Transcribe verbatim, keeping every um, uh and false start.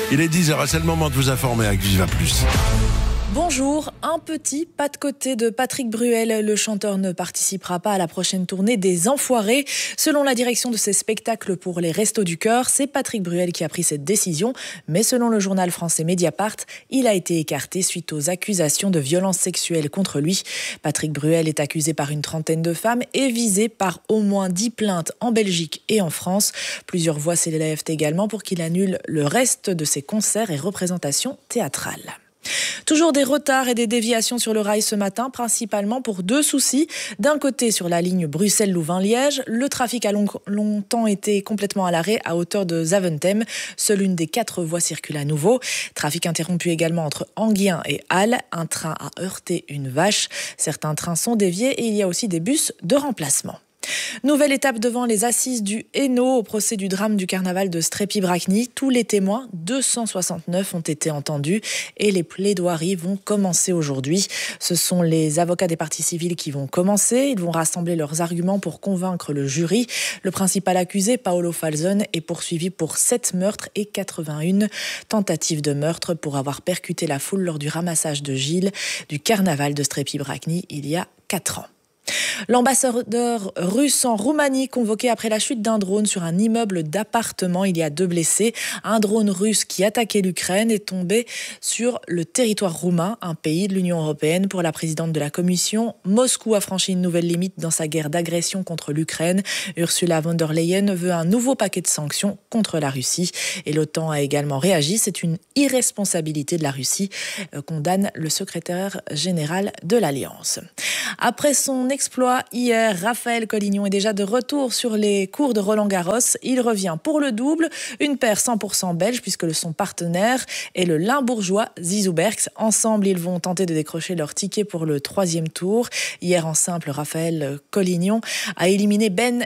Il est dix heures, c'est le moment de vous informer avec Viva Plus. Bonjour, un petit pas de côté de Patrick Bruel. Le chanteur ne participera pas à la prochaine tournée des Enfoirés. Selon la direction de ses spectacles pour les Restos du Cœur, c'est Patrick Bruel qui a pris cette décision. Mais selon le journal français Mediapart, il a été écarté suite aux accusations de violences sexuelles contre lui. Patrick Bruel est accusé par une trentaine de femmes et visé par au moins dix plaintes en Belgique et en France. Plusieurs voix s'élèvent également pour qu'il annule le reste de ses concerts et représentations théâtrales. Toujours des retards et des déviations sur le rail ce matin, principalement pour deux soucis. D'un côté, sur la ligne Bruxelles-Louvain-Liège, le trafic a long- longtemps été complètement à l'arrêt à hauteur de Zaventem. Seule une des quatre voies circule à nouveau. Trafic interrompu également entre Enghien et Halle. Un train a heurté une vache. Certains trains sont déviés et il y a aussi des bus de remplacement. Nouvelle étape devant les assises du Hainaut au procès du drame du carnaval de Strépy-Bracny. Tous les témoins, deux cent soixante-neuf, ont été entendus et les plaidoiries vont commencer aujourd'hui. Ce sont les avocats des parties civiles qui vont commencer. Ils vont rassembler leurs arguments pour convaincre le jury. Le principal accusé, Paolo Falzone, est poursuivi pour sept meurtres et quatre-vingt-une tentatives de meurtre pour avoir percuté la foule lors du ramassage de Gilles du carnaval de Strépy-Bracny il y a quatre ans. L'ambassadeur russe en Roumanie convoqué après la chute d'un drone sur un immeuble d'appartement. Il y a deux blessés. Un drone russe qui attaquait l'Ukraine est tombé sur le territoire roumain, un pays de l'Union européenne. Pour la présidente de la Commission, Moscou a franchi une nouvelle limite dans sa guerre d'agression contre l'Ukraine. Ursula von der Leyen veut un nouveau paquet de sanctions contre la Russie. Et l'OTAN a également réagi. C'est une irresponsabilité de la Russie, euh, condamne le secrétaire général de l'Alliance. Après son exploit hier, Raphaël Collignon est déjà de retour sur les cours de Roland-Garros. Il revient pour le double, une paire cent pour cent belge puisque son partenaire est le Limbourgeois Zizou Berks. Ensemble, ils vont tenter de décrocher leur ticket pour le troisième tour. Hier en simple, Raphaël Collignon a éliminé Ben